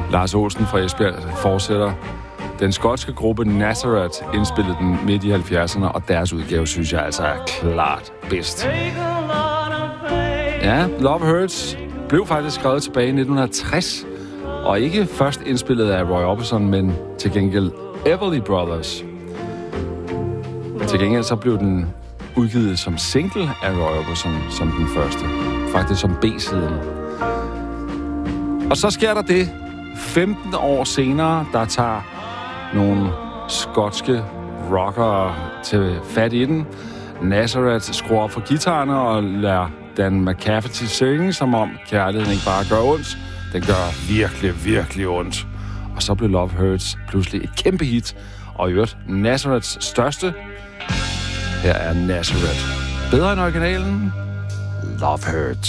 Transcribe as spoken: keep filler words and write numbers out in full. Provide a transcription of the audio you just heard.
Lars Olsen fra Esbjerg fortsætter. Den skotske gruppe Nazareth indspillede den midt i halvfjerdserne, og deres udgave synes jeg altså er klart bedst. Ja, Love Hurts blev faktisk skrevet tilbage i nitten tres, og ikke først indspillet af Roy Orbison, men til gengæld Everly Brothers. Til gengæld så blev den udgivet som single af Roy Orbison som den første. Faktisk som B-siden. Og så sker der det. femten år senere, der tager nogle skotske rockere til fat i den. Nazareth skruer op for guitarerne og lader Dan McCafferty synge, som om kærligheden ikke bare gør ondt. Den gør virkelig, virkelig ondt. Og så blev Love Hurts pludselig et kæmpe hit. Og i øvrigt Nazareths største. Her er Nazareth. Bedre end originalen. Love Hurts.